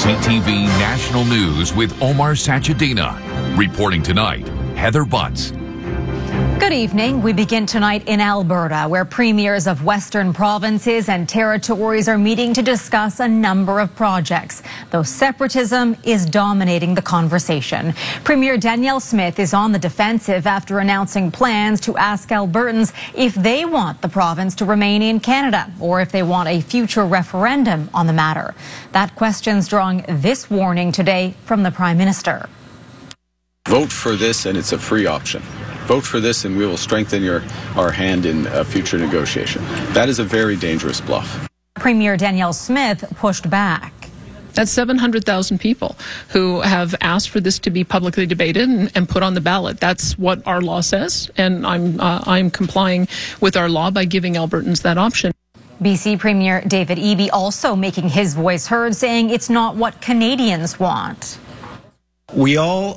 CTV National News with Omar Sachedina. Reporting tonight, Heather Butts. Good evening. We begin tonight in Alberta, where premiers of Western provinces and territories are meeting to discuss a number of projects, though separatism is dominating the conversation. Premier Danielle Smith is on the defensive after announcing plans to ask Albertans if they want the province to remain in Canada or if they want a future referendum on the matter. That question's drawing this warning today from the Prime Minister. Vote for this and it's a free option. Vote for this and we will strengthen our hand in a future negotiation. That is a very dangerous bluff. Premier Danielle Smith pushed back. That's 700,000 people who have asked for this to be publicly debated and put on the ballot. That's what our law says, and I'm complying with our law by giving Albertans that option. BC Premier David Eby also making his voice heard, saying it's not what Canadians want. We all